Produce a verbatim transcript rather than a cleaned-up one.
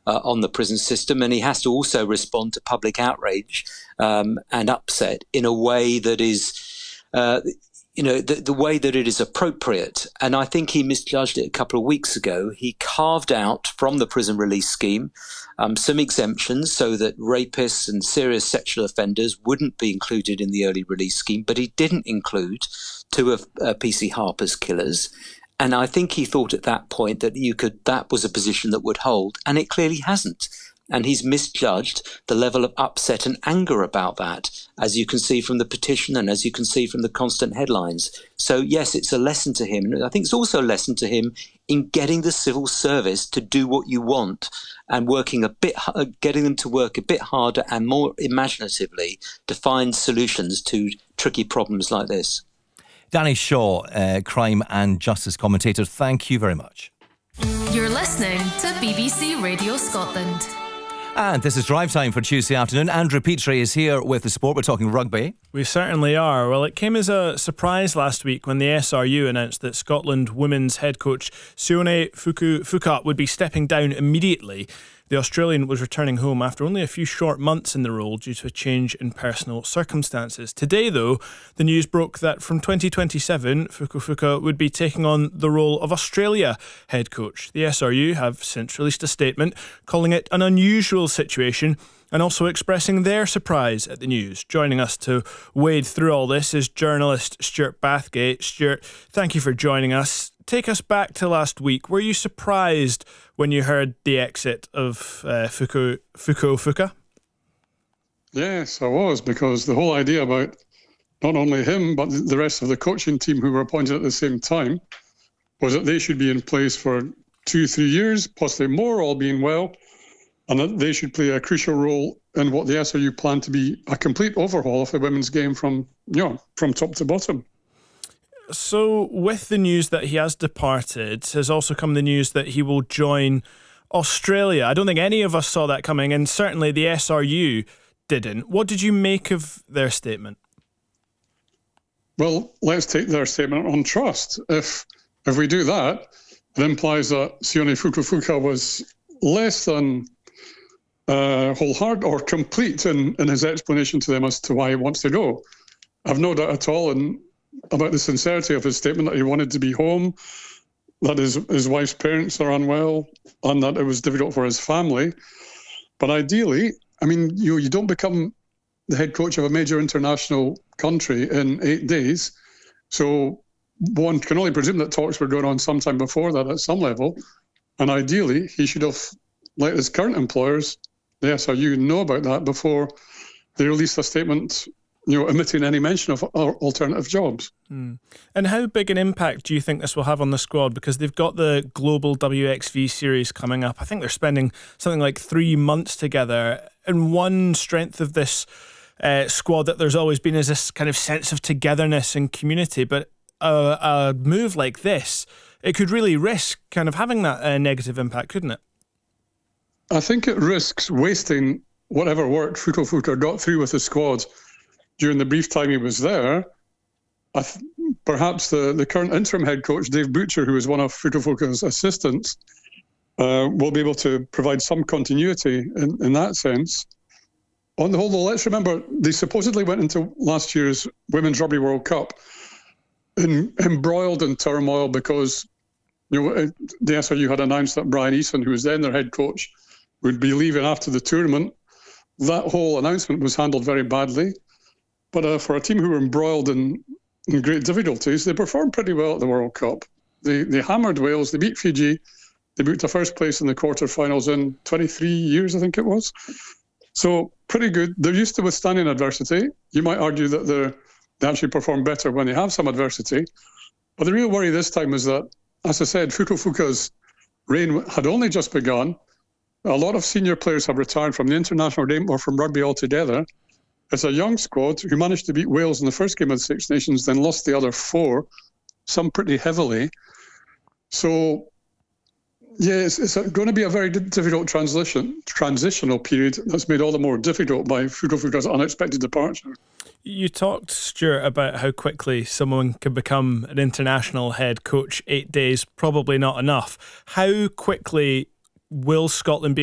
uh, on the prison system, and he has to also respond to public outrage um, and upset in a way that is, uh, you know, the, the way that it is appropriate. And I think he misjudged it a couple of weeks ago. He carved out from the prison release scheme um, some exemptions so that rapists and serious sexual offenders wouldn't be included in the early release scheme, but he didn't include two of uh, P C Harper's killers. And I think he thought at that point that you could that was a position that would hold, and it clearly hasn't. And he's misjudged the level of upset and anger about that, as you can see from the petition and as you can see from the constant headlines. So, yes, it's a lesson to him. I think it's also a lesson to him in getting the civil service to do what you want and working a bit, getting them to work a bit harder and more imaginatively to find solutions to tricky problems like this. Danny Shaw, uh, crime and justice commentator, thank you very much. You're listening to B B C Radio Scotland. And this is Drive Time for Tuesday afternoon. Andrew Petrie is here with the sport. We're talking rugby. We certainly are. Well, it came as a surprise last week when the S R U announced that Scotland women's head coach Sione Fuku Fuka would be stepping down immediately. The Australian was returning home after only a few short months in the role due to a change in personal circumstances. Today, though, the news broke that from twenty twenty-seven, Fukufuka would be taking on the role of Australia head coach. The S R U have since released a statement calling it an unusual situation and also expressing their surprise at the news. Joining us to wade through all this is journalist Stuart Bathgate. Stuart, thank you for joining us. Take us back to last week. Were you surprised when you heard the exit of uh, Fuku, Fuku Fuka? Yes, I was, because the whole idea about not only him, but the rest of the coaching team who were appointed at the same time was that they should be in place for two, three years, possibly more, all being well, and that they should play a crucial role in what the S R U planned to be a complete overhaul of the women's game from, you know, from top to bottom. So with the news that he has departed, has also come the news that he will join Australia. I don't think any of us saw that coming, and certainly the S R U didn't. What did you make of their statement? Well, let's take their statement on trust. If if we do that, it implies that Sione Fukufuka was less than uh, wholehearted or complete in, in his explanation to them as to why he wants to go. I've no doubt at all in about the sincerity of his statement that he wanted to be home, that his, his wife's parents are unwell, and that it was difficult for his family. But ideally, I mean, you you don't become the head coach of a major international country in eight days. So one can only presume that talks were going on sometime before that at some level. And ideally, he should have let his current employers, the S R U, know about that before they released a statement, you know, omitting any mention of alternative jobs. Mm. And how big an impact do you think this will have on the squad? Because they've got the Global W X V series coming up. I think they're spending something like three months together. And one strength of this uh, squad that there's always been is this kind of sense of togetherness and community. But a, a move like this, it could really risk kind of having that uh, negative impact, couldn't it? I think it risks wasting whatever work Fukufuka got through with the squad during the brief time he was there. I th- perhaps the, the current interim head coach, Dave Butcher, who is one of Fukufuka's assistants, uh, will be able to provide some continuity in, in that sense. On the whole, though, let's remember, they supposedly went into last year's Women's Rugby World Cup in, embroiled in turmoil because you know, the S R U had announced that Brian Eason, who was then their head coach, would be leaving after the tournament. That whole announcement was handled very badly. But uh, for a team who were embroiled in, in great difficulties, they performed pretty well at the World Cup. They they hammered Wales, they beat Fiji, they booked a first place in the quarterfinals in twenty-three years, I think it was. So pretty good. They're used to withstanding adversity. You might argue that they're, they actually perform better when they have some adversity. But the real worry this time is that, as I said, Fukufuka's reign had only just begun. A lot of senior players have retired from the international game or from rugby altogether. It's a young squad who managed to beat Wales in the first game of the Six Nations, then lost the other four, some pretty heavily. So, yeah, it's, it's going to be a very difficult transition, transitional period that's made all the more difficult by Fukufuka's unexpected departure. You talked, Stuart, about how quickly someone can become an international head coach. Eight days, probably not enough. How quickly will Scotland be